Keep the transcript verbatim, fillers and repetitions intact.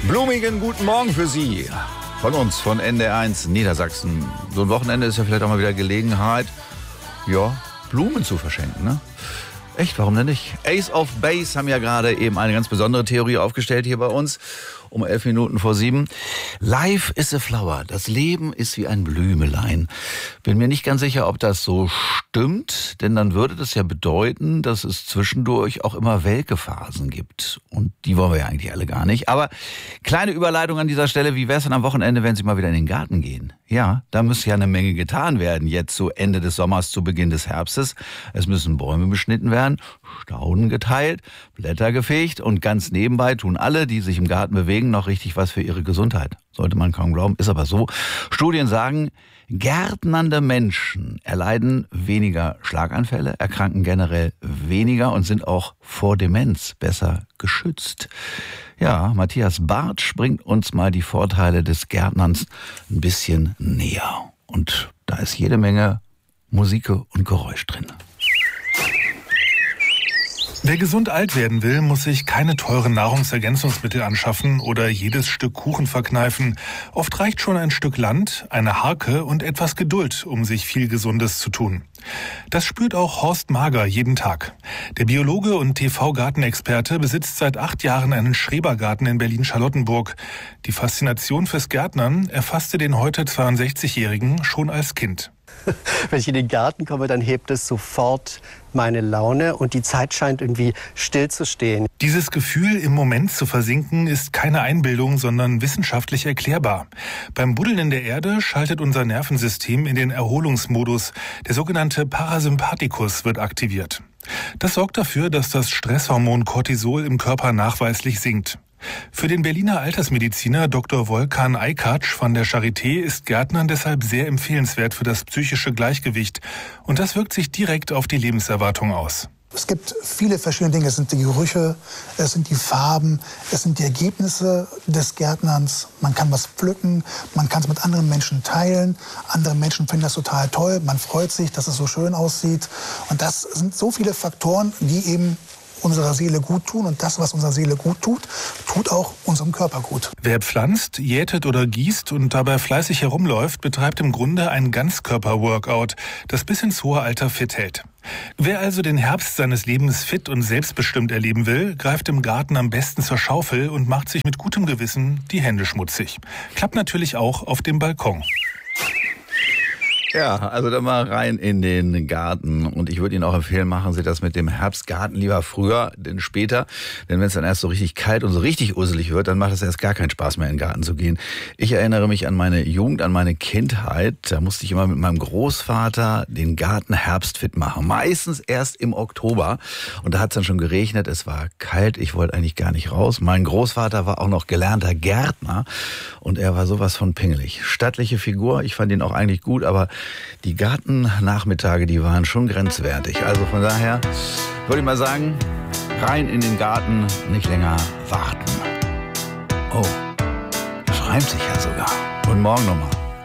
Blumigen guten Morgen für Sie. Von uns, von N D R eins Niedersachsen. So ein Wochenende ist ja vielleicht auch mal wieder Gelegenheit, ja, Blumen zu verschenken, ne? Echt, warum denn nicht? Ace of Base haben ja gerade eben eine ganz besondere Theorie aufgestellt hier bei uns. Um elf Minuten vor sieben. Life is a flower. Das Leben ist wie ein Blümelein. Bin mir nicht ganz sicher, ob das so stimmt, denn dann würde das ja bedeuten, dass es zwischendurch auch immer welke Phasen gibt. Und die wollen wir ja eigentlich alle gar nicht. Aber kleine Überleitung an dieser Stelle. Wie wäre es denn am Wochenende, wenn Sie mal wieder in den Garten gehen? Ja, da müsste ja eine Menge getan werden. Jetzt zu Ende des Sommers, zu Beginn des Herbstes. Es müssen Bäume beschnitten werden, Stauden geteilt, Blätter gefegt und ganz nebenbei tun alle, die sich im Garten bewegen, noch richtig was für ihre Gesundheit. Sollte man kaum glauben, ist aber so. Studien sagen, gärtnernde Menschen erleiden weniger Schlaganfälle, erkranken generell weniger und sind auch vor Demenz besser geschützt. Ja, Matthias Bartsch bringt uns mal die Vorteile des Gärtnerns ein bisschen näher. Und da ist jede Menge Musik und Geräusch drin. Wer gesund alt werden will, muss sich keine teuren Nahrungsergänzungsmittel anschaffen oder jedes Stück Kuchen verkneifen. Oft reicht schon ein Stück Land, eine Harke und etwas Geduld, um sich viel Gesundes zu tun. Das spürt auch Horst Mager jeden Tag. Der Biologe und T V-Gartenexperte besitzt seit acht Jahren einen Schrebergarten in Berlin-Charlottenburg. Die Faszination fürs Gärtnern erfasste den heute zweiundsechzigjährigen schon als Kind. Wenn ich in den Garten komme, dann hebt es sofort meine Laune und die Zeit scheint irgendwie stillzustehen. Dieses Gefühl, im Moment zu versinken, ist keine Einbildung, sondern wissenschaftlich erklärbar. Beim Buddeln in der Erde schaltet unser Nervensystem in den Erholungsmodus. Der sogenannte Parasympathikus wird aktiviert. Das sorgt dafür, dass das Stresshormon Cortisol im Körper nachweislich sinkt. Für den Berliner Altersmediziner Doktor Volkan Aykac von der Charité ist Gärtnern deshalb sehr empfehlenswert für das psychische Gleichgewicht. Und das wirkt sich direkt auf die Lebenserwartung aus. Es gibt viele verschiedene Dinge. Es sind die Gerüche, es sind die Farben, es sind die Ergebnisse des Gärtnerns. Man kann was pflücken, man kann es mit anderen Menschen teilen. Andere Menschen finden das total toll. Man freut sich, dass es so schön aussieht. Und das sind so viele Faktoren, die eben unserer Seele gut tun. Und das, was unserer Seele gut tut, tut auch unserem Körper gut. Wer pflanzt, jätet oder gießt und dabei fleißig herumläuft, betreibt im Grunde ein Ganzkörper-Workout, das bis ins hohe Alter fit hält. Wer also den Herbst seines Lebens fit und selbstbestimmt erleben will, greift im Garten am besten zur Schaufel und macht sich mit gutem Gewissen die Hände schmutzig. Klappt natürlich auch auf dem Balkon. Ja, also dann mal rein in den Garten. Und ich würde Ihnen auch empfehlen, machen Sie das mit dem Herbstgarten lieber früher, denn später. Denn wenn es dann erst so richtig kalt und so richtig urselig wird, dann macht es erst gar keinen Spaß mehr, in den Garten zu gehen. Ich erinnere mich an meine Jugend, an meine Kindheit. Da musste ich immer mit meinem Großvater den Garten herbstfit machen. Meistens erst im Oktober. Und da hat es dann schon geregnet, es war kalt, ich wollte eigentlich gar nicht raus. Mein Großvater war auch noch gelernter Gärtner und er war sowas von pingelig. Stattliche Figur, ich fand ihn auch eigentlich gut, aber die Gartennachmittage, die waren schon grenzwertig. Also von daher würde ich mal sagen, rein in den Garten, nicht länger warten. Oh, das reimt sich ja sogar. Guten Morgen nochmal.